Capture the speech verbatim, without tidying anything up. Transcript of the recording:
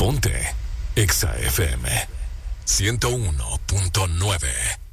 Ponte Exa F M ciento uno punto nueve.